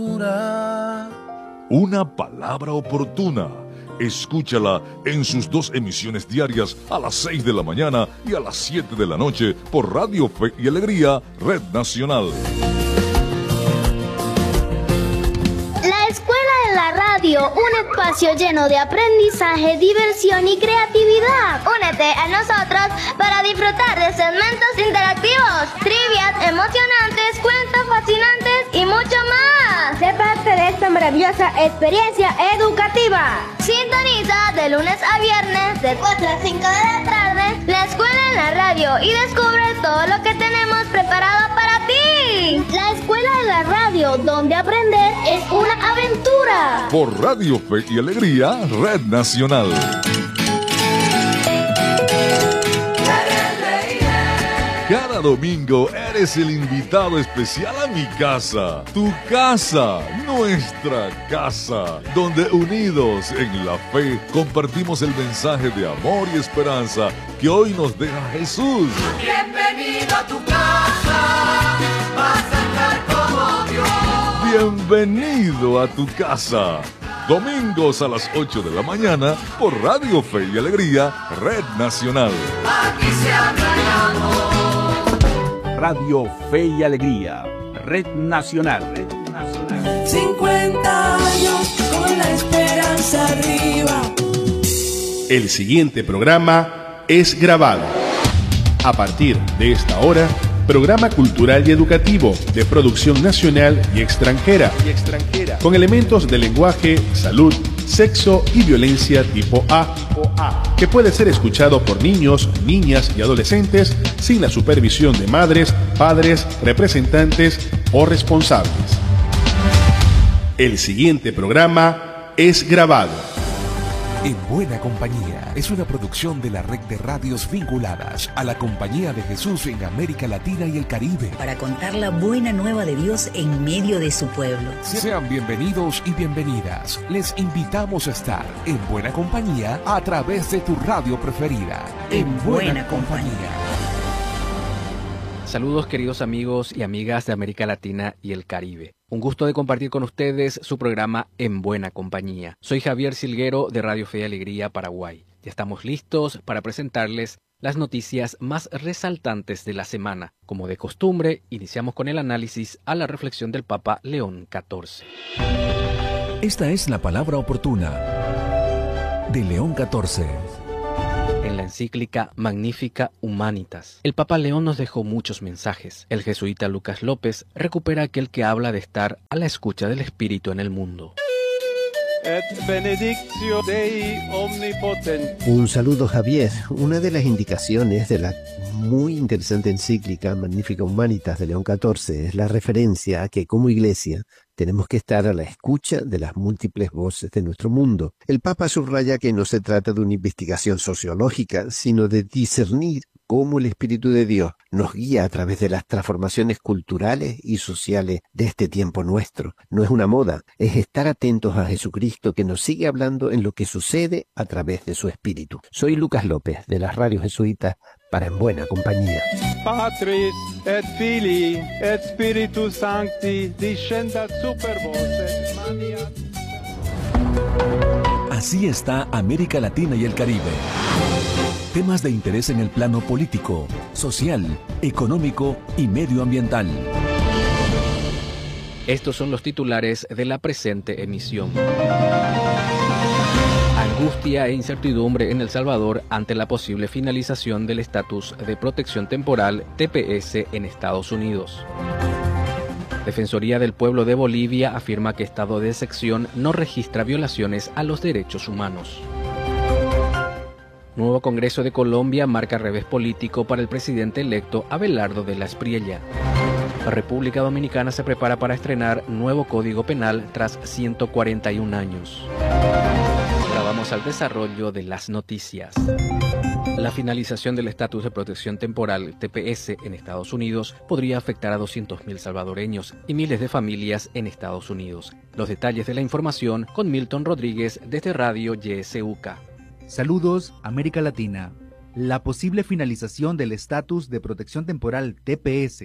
Una palabra oportuna. Escúchala en sus 2 emisiones diarias a las 6 de la mañana y a las 7 de la noche por Radio Fe y Alegría, Red Nacional. La Escuela de la Radio, un espacio lleno de aprendizaje, diversión y creatividad. Únete a nosotros para disfrutar de segmentos interactivos, trivias emocionantes, cuentos fascinantes y mucho más. Sé parte de esta maravillosa experiencia educativa. Sintoniza de lunes a viernes de 4 a 5 de la tarde la Escuela en la Radio y descubre todo lo que tenemos preparado para ti. La Escuela de la Radio, donde aprender es una aventura. Por Radio Fe y Alegría, Red Nacional. Cada domingo eres el invitado especial a mi casa, tu casa, nuestra casa, donde unidos en la fe compartimos el mensaje de amor y esperanza que hoy nos deja Jesús. Bienvenido a tu casa, vas a estar como Dios. Bienvenido a tu casa. Domingos a las 8 de la mañana por Radio Fe y Alegría, Red Nacional. Aquí se habla de amor. Radio Fe y Alegría, Red Nacional. 50 años con la esperanza arriba. El siguiente programa es grabado. A partir de esta hora, programa cultural y educativo de producción nacional y extranjera, con elementos de lenguaje, salud, sexo y violencia tipo A, que puede ser escuchado por niños, niñas y adolescentes sin la supervisión de madres, padres, representantes o responsables. El siguiente programa es grabado. En Buena Compañía es una producción de la red de radios vinculadas a la Compañía de Jesús en América Latina y el Caribe. Para contar la buena nueva de Dios en medio de su pueblo. Sean bienvenidos y bienvenidas. Les invitamos a estar en Buena Compañía a través de tu radio preferida. En Buena Compañía. Saludos queridos amigos y amigas de América Latina y el Caribe. Un gusto de compartir con ustedes su programa En Buena Compañía. Soy Javier Silguero de Radio Fe y Alegría, Paraguay. Ya estamos listos para presentarles las noticias más resaltantes de la semana. Como de costumbre, iniciamos con el análisis a la reflexión del Papa León XIV. Esta es la palabra oportuna de León XIV. En la encíclica Magnificat Humanitas, el Papa León nos dejó muchos mensajes. El jesuita Lucas López recupera aquel que habla de estar a la escucha del Espíritu en el mundo. Et benedictio Dei omnipotens. Un saludo, Javier. Una de las indicaciones de la muy interesante encíclica Magnificat Humanitas de León XIV es la referencia a que como Iglesia tenemos que estar a la escucha de las múltiples voces de nuestro mundo. El Papa subraya que no se trata de una investigación sociológica, sino de discernir cómo el Espíritu de Dios nos guía a través de las transformaciones culturales y sociales de este tiempo nuestro. No es una moda, es estar atentos a Jesucristo que nos sigue hablando en lo que sucede a través de su Espíritu. Soy Lucas López, de las radios jesuitas, para En Buena Compañía. Patris et Filii et Spiritus Sancti descendat super vos maniat. Así está América Latina y el Caribe. Temas de interés en el plano político, social, económico y medioambiental. Estos son los titulares de la presente emisión. Angustia e incertidumbre en El Salvador ante la posible finalización del estatus de protección temporal TPS en Estados Unidos. Defensoría del Pueblo de Bolivia afirma que estado de excepción no registra violaciones a los derechos humanos. Nuevo Congreso de Colombia marca revés político para el presidente electo Abelardo de la Espriella. La República Dominicana se prepara para estrenar nuevo Código Penal tras 141 años. Ahora vamos al desarrollo de las noticias. La finalización del estatus de protección temporal TPS en Estados Unidos podría afectar a 200.000 salvadoreños y miles de familias en Estados Unidos. Los detalles de la información con Milton Rodríguez desde Radio YSUK. Saludos, América Latina. La posible finalización del estatus de protección temporal TPS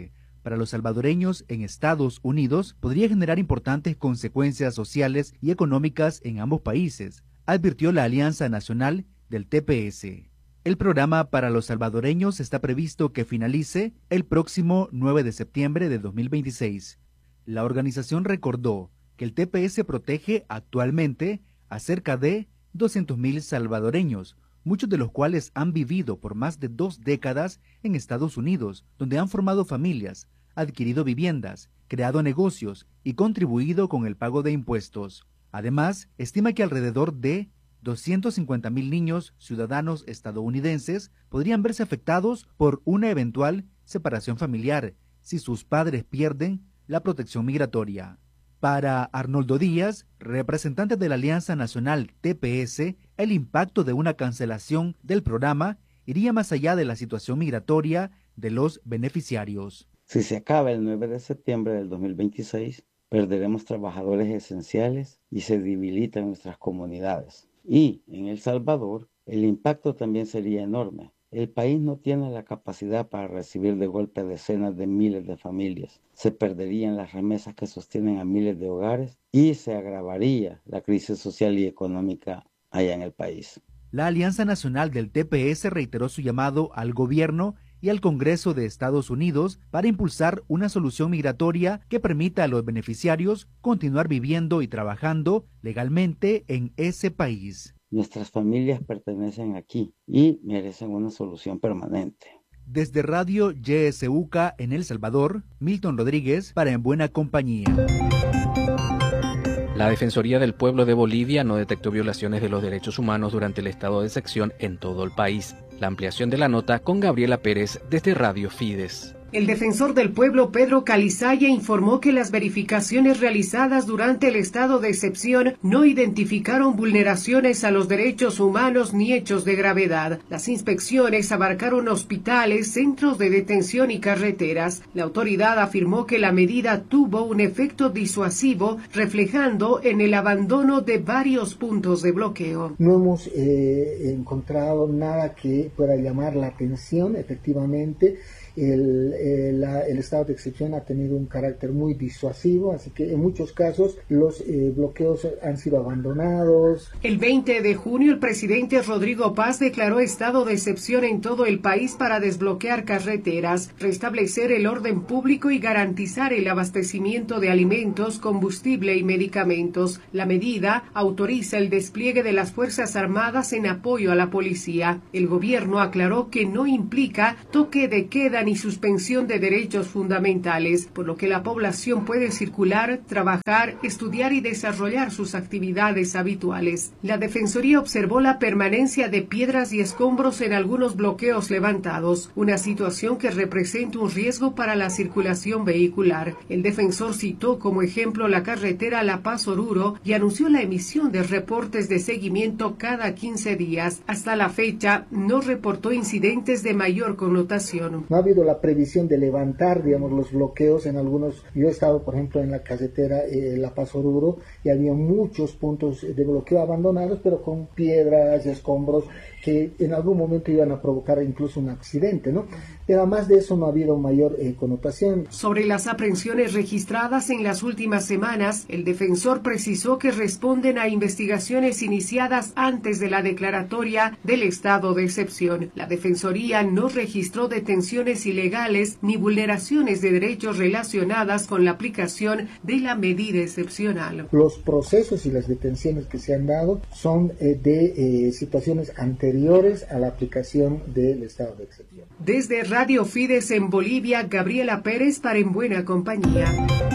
para los salvadoreños en Estados Unidos podría generar importantes consecuencias sociales y económicas en ambos países, advirtió la Alianza Nacional del TPS. El programa para los salvadoreños está previsto que finalice el próximo 9 de septiembre de 2026. La organización recordó que el TPS protege actualmente a cerca de 200.000 salvadoreños, muchos de los cuales han vivido por más de 2 décadas en Estados Unidos, donde han formado familias, adquirido viviendas, creado negocios y contribuido con el pago de impuestos. Además, estima que alrededor de 250.000 niños ciudadanos estadounidenses podrían verse afectados por una eventual separación familiar si sus padres pierden la protección migratoria. Para Arnoldo Díaz, representante de la Alianza Nacional TPS, el impacto de una cancelación del programa iría más allá de la situación migratoria de los beneficiarios. Si se acaba el 9 de septiembre del 2026, perderemos trabajadores esenciales y se debilitan nuestras comunidades. Y en El Salvador, el impacto también sería enorme. El país no tiene la capacidad para recibir de golpe decenas de miles de familias. Se perderían las remesas que sostienen a miles de hogares y se agravaría la crisis social y económica allá en el país. La Alianza Nacional del TPS reiteró su llamado al gobierno y al Congreso de Estados Unidos para impulsar una solución migratoria que permita a los beneficiarios continuar viviendo y trabajando legalmente en ese país. Nuestras familias pertenecen aquí y merecen una solución permanente. Desde Radio YSUCA en El Salvador, Milton Rodríguez para En Buena Compañía. La Defensoría del Pueblo de Bolivia no detectó violaciones de los derechos humanos durante el estado de excepción en todo el país. La ampliación de la nota con Gabriela Pérez desde Radio Fides. El defensor del pueblo, Pedro Calizaya, informó que las verificaciones realizadas durante el estado de excepción no identificaron vulneraciones a los derechos humanos ni hechos de gravedad. Las inspecciones abarcaron hospitales, centros de detención y carreteras. La autoridad afirmó que la medida tuvo un efecto disuasivo, reflejando en el abandono de varios puntos de bloqueo. No hemos encontrado nada que pueda llamar la atención, efectivamente. El estado de excepción ha tenido un carácter muy disuasivo, así que en muchos casos los bloqueos han sido abandonados. El 20 de junio el presidente Rodrigo Paz declaró estado de excepción en todo el país para desbloquear carreteras, restablecer el orden público y garantizar el abastecimiento de alimentos, combustible y medicamentos. La medida autoriza el despliegue de las Fuerzas Armadas en apoyo a la policía. El gobierno aclaró que no implica toque de queda ni suspensión de derechos fundamentales, por lo que la población puede circular, trabajar, estudiar y desarrollar sus actividades habituales. La Defensoría observó la permanencia de piedras y escombros en algunos bloqueos levantados, una situación que representa un riesgo para la circulación vehicular. El defensor citó como ejemplo la carretera La Paz-Oruro y anunció la emisión de reportes de seguimiento cada 15 días. Hasta la fecha, no reportó incidentes de mayor connotación. No ha habido la previsión de levantar, digamos, los bloqueos en algunos. Yo he estado, por ejemplo, en la carretera La Paz-Oruro y había muchos puntos de bloqueo abandonados, pero con piedras y escombros que en algún momento iban a provocar incluso un accidente, ¿no? Pero además de eso no ha habido mayor connotación. Sobre las aprehensiones registradas en las últimas semanas, el defensor precisó que responden a investigaciones iniciadas antes de la declaratoria del estado de excepción. La Defensoría no registró detenciones ilegales ni vulneraciones de derechos relacionadas con la aplicación de la medida excepcional. Los procesos y las detenciones que se han dado son de situaciones anteriores a la aplicación del estado de excepción. Desde Radio Fides en Bolivia, Gabriela Pérez para En Buena Compañía.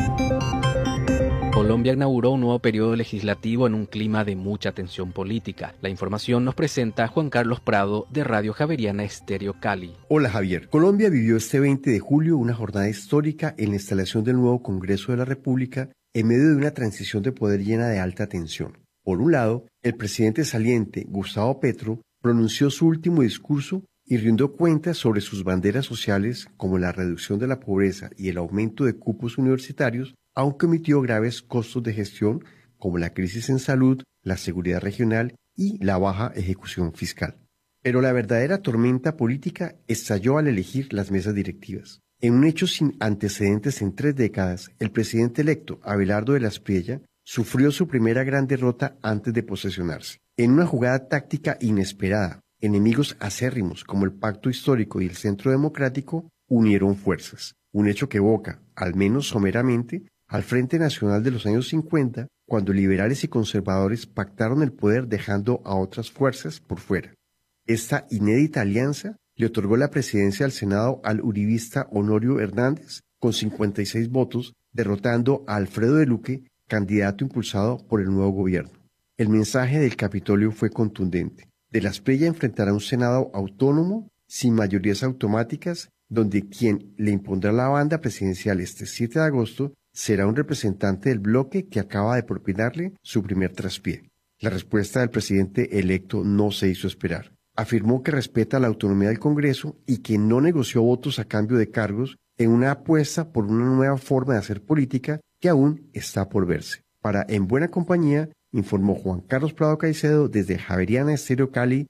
Colombia inauguró un nuevo periodo legislativo en un clima de mucha tensión política. La información nos presenta Juan Carlos Prado de Radio Javeriana Estéreo Cali. Hola Javier, Colombia vivió este 20 de julio una jornada histórica en la instalación del nuevo Congreso de la República en medio de una transición de poder llena de alta tensión. Por un lado, el presidente saliente, Gustavo Petro, pronunció su último discurso y rindió cuentas sobre sus banderas sociales como la reducción de la pobreza y el aumento de cupos universitarios, aunque omitió graves costos de gestión como la crisis en salud, la seguridad regional y la baja ejecución fiscal. Pero la verdadera tormenta política estalló al elegir las mesas directivas. En un hecho sin antecedentes en 3 décadas, el presidente electo, Abelardo de la Espriella, sufrió su primera gran derrota antes de posesionarse. En una jugada táctica inesperada, enemigos acérrimos como el Pacto Histórico y el Centro Democrático unieron fuerzas. Un hecho que evoca, al menos someramente, al Frente Nacional de los años 50, cuando liberales y conservadores pactaron el poder dejando a otras fuerzas por fuera. Esta inédita alianza le otorgó la presidencia del Senado al uribista Honorio Hernández con 56 votos, derrotando a Alfredo de Luque, candidato impulsado por el nuevo gobierno. El mensaje del Capitolio fue contundente. De la Espriella enfrentará un Senado autónomo, sin mayorías automáticas, donde quien le impondrá la banda presidencial este 7 de agosto será un representante del bloque que acaba de propinarle su primer traspié. La respuesta del presidente electo no se hizo esperar. Afirmó que respeta la autonomía del Congreso y que no negoció votos a cambio de cargos en una apuesta por una nueva forma de hacer política que aún está por verse. Para En Buena Compañía, informó Juan Carlos Prado Caicedo desde Javeriana Estéreo Cali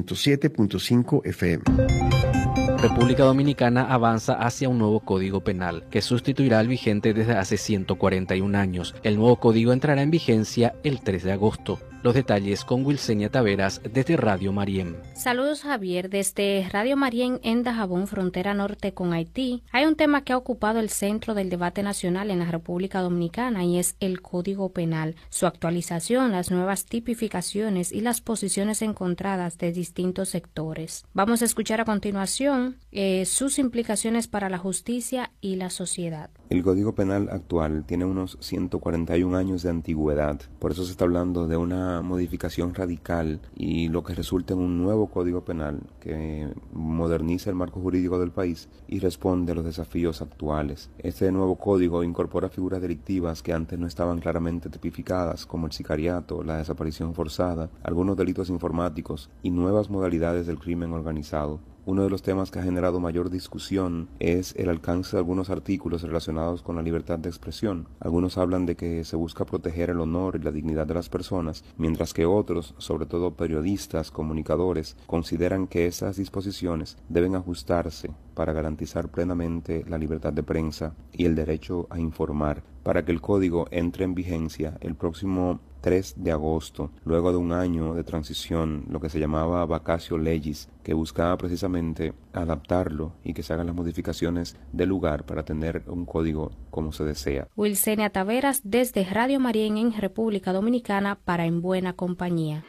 107.5 FM. República Dominicana avanza hacia un nuevo Código Penal que sustituirá al vigente desde hace 141 años. El nuevo código entrará en vigencia el 3 de agosto. Los detalles con Wilsenia Taveras desde Radio Marién. Saludos, Javier. Desde Radio Marién en Dajabón, frontera norte con Haití, hay un tema que ha ocupado el centro del debate nacional en la República Dominicana y es el Código Penal, su actualización, las nuevas tipificaciones y las posiciones encontradas de distintos sectores. Vamos a escuchar a continuación sus implicaciones para la justicia y la sociedad. El Código Penal actual tiene unos 141 años de antigüedad, por eso se está hablando de una modificación radical y lo que resulta en un nuevo Código Penal que moderniza el marco jurídico del país y responde a los desafíos actuales. Este nuevo código incorpora figuras delictivas que antes no estaban claramente tipificadas, como el sicariato, la desaparición forzada, algunos delitos informáticos y nuevas modalidades del crimen organizado. Uno de los temas que ha generado mayor discusión es el alcance de algunos artículos relacionados con la libertad de expresión. Algunos hablan de que se busca proteger el honor y la dignidad de las personas, mientras que otros, sobre todo periodistas, comunicadores, consideran que esas disposiciones deben ajustarse para garantizar plenamente la libertad de prensa y el derecho a informar, para que el código entre en vigencia el próximo 3 de agosto, luego de un año de transición, lo que se llamaba vacatio legis, que buscaba precisamente adaptarlo y que se hagan las modificaciones del lugar para tener un código como se desea. Wilsenia Taveras desde Radio Marién en República Dominicana para En Buena Compañía.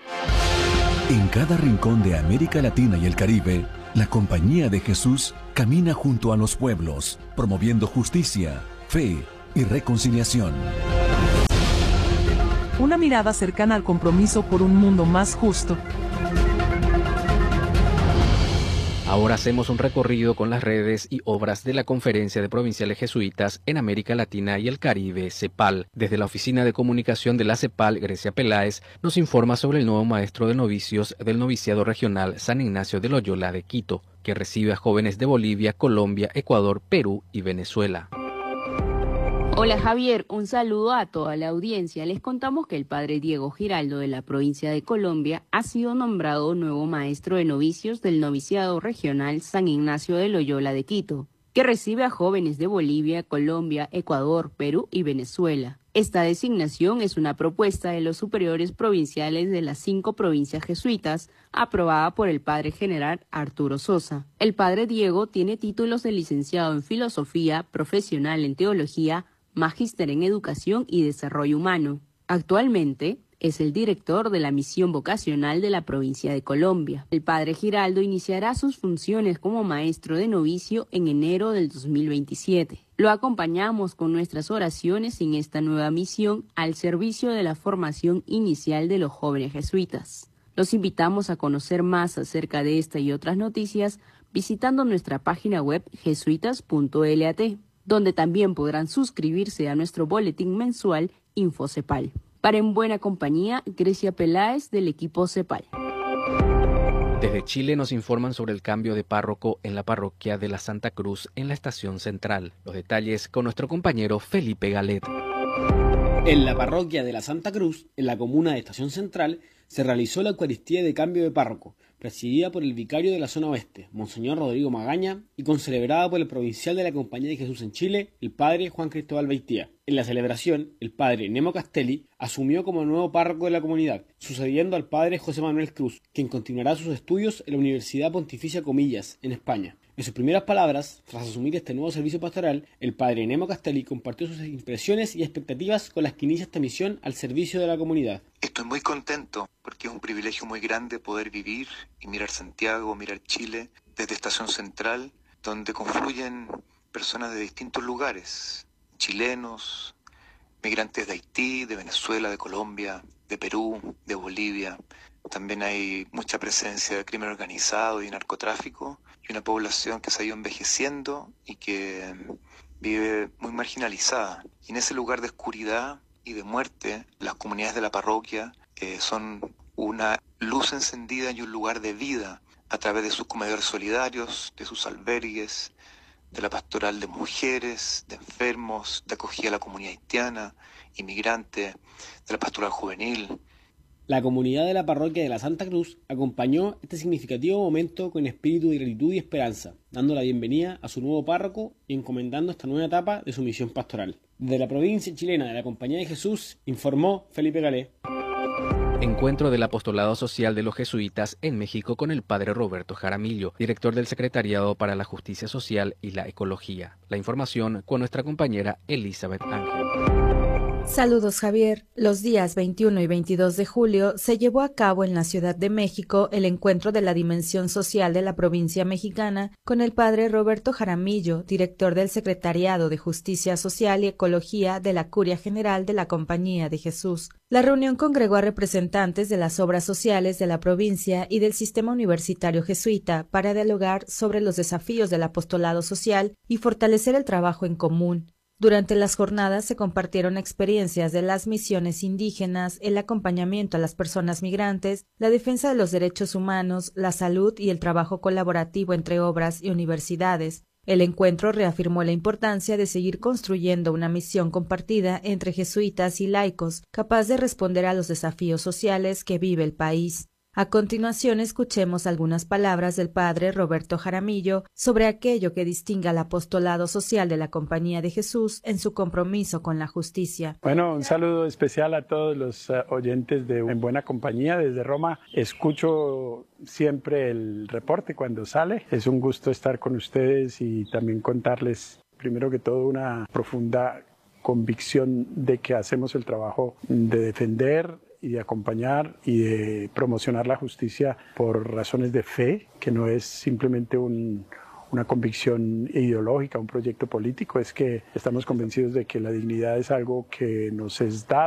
En cada rincón de América Latina y el Caribe, la Compañía de Jesús camina junto a los pueblos, promoviendo justicia, fe y reconciliación. Una mirada cercana al compromiso por un mundo más justo. Ahora hacemos un recorrido con las redes y obras de la Conferencia de Provinciales Jesuitas en América Latina y el Caribe, CEPAL. Desde la Oficina de Comunicación de la CEPAL, Grecia Peláez, nos informa sobre el nuevo maestro de novicios del Noviciado Regional San Ignacio de Loyola de Quito, que recibe a jóvenes de Bolivia, Colombia, Ecuador, Perú y Venezuela. Hola Javier, un saludo a toda la audiencia. Les contamos que el padre Diego Giraldo de la provincia de Colombia ha sido nombrado nuevo maestro de novicios del Noviciado Regional San Ignacio de Loyola de Quito, que recibe a jóvenes de Bolivia, Colombia, Ecuador, Perú y Venezuela. Esta designación es una propuesta de los superiores provinciales de las 5 provincias jesuitas, aprobada por el padre general Arturo Sosa. El padre Diego tiene títulos de licenciado en Filosofía, profesional en Teología, Magíster en Educación y Desarrollo Humano. Actualmente es el director de la misión vocacional de la provincia de Colombia. El padre Giraldo iniciará sus funciones como maestro de novicio en enero del 2027. Lo acompañamos con nuestras oraciones en esta nueva misión al servicio de la formación inicial de los jóvenes jesuitas. Los invitamos a conocer más acerca de esta y otras noticias visitando nuestra página web jesuitas.lat, donde también podrán suscribirse a nuestro boletín mensual InfoCepal. Para En Buena Compañía, Grecia Peláez del equipo CEPAL. Desde Chile nos informan sobre el cambio de párroco en la parroquia de la Santa Cruz en la Estación Central. Los detalles con nuestro compañero Felipe Galet. En la parroquia de la Santa Cruz, en la comuna de Estación Central, se realizó la Eucaristía de cambio de párroco, presidida por el vicario de la zona oeste, Monseñor Rodrigo Magaña, y concelebrada por el provincial de la Compañía de Jesús en Chile, el padre Juan Cristóbal Beitía. En la celebración, el padre Nemo Castelli asumió como nuevo párroco de la comunidad, sucediendo al padre José Manuel Cruz, quien continuará sus estudios en la Universidad Pontificia Comillas, en España. En sus primeras palabras, tras asumir este nuevo servicio pastoral, el padre Nemo Castelli compartió sus impresiones y expectativas con las que inicia esta misión al servicio de la comunidad. Estoy muy contento porque es un privilegio muy grande poder vivir y mirar Santiago, mirar Chile desde Estación Central, donde confluyen personas de distintos lugares, chilenos, migrantes de Haití, de Venezuela, de Colombia, de Perú, de Bolivia. También hay mucha presencia de crimen organizado y narcotráfico y una población que se ha ido envejeciendo y que vive muy marginalizada. Y en ese lugar de oscuridad y de muerte, las comunidades de la parroquia son una luz encendida y un lugar de vida a través de sus comedores solidarios, de sus albergues, de la pastoral de mujeres, de enfermos, de acogida a la comunidad haitiana, inmigrante, de la pastoral juvenil. La comunidad de la parroquia de la Santa Cruz acompañó este significativo momento con espíritu de gratitud y esperanza, dando la bienvenida a su nuevo párroco y encomendando esta nueva etapa de su misión pastoral. Desde la provincia chilena de la Compañía de Jesús, informó Felipe Galé. Encuentro del Apostolado Social de los Jesuitas en México con el padre Roberto Jaramillo, director del Secretariado para la Justicia Social y la Ecología. La información con nuestra compañera Elizabeth Ángel. Saludos, Javier. Los días 21 y 22 de julio se llevó a cabo en la Ciudad de México el encuentro de la Dimensión Social de la provincia mexicana con el padre Roberto Jaramillo, director del Secretariado de Justicia Social y Ecología de la Curia General de la Compañía de Jesús. La reunión congregó a representantes de las obras sociales de la provincia y del sistema universitario jesuita para dialogar sobre los desafíos del apostolado social y fortalecer el trabajo en común. Durante las jornadas se compartieron experiencias de las misiones indígenas, el acompañamiento a las personas migrantes, la defensa de los derechos humanos, la salud y el trabajo colaborativo entre obras y universidades. El encuentro reafirmó la importancia de seguir construyendo una misión compartida entre jesuitas y laicos, capaz de responder a los desafíos sociales que vive el país. A continuación, escuchemos algunas palabras del padre Roberto Jaramillo sobre aquello que distingue al apostolado social de la Compañía de Jesús en su compromiso con la justicia. Bueno, un saludo especial a todos los oyentes de En Buena Compañía desde Roma. Escucho siempre el reporte cuando sale. Es un gusto estar con ustedes y también contarles, primero que todo, una profunda convicción de que hacemos el trabajo de defender y de acompañar y de promocionar la justicia por razones de fe, que no es simplemente una convicción ideológica, un proyecto político, es que estamos convencidos de que la dignidad es algo que nos es dado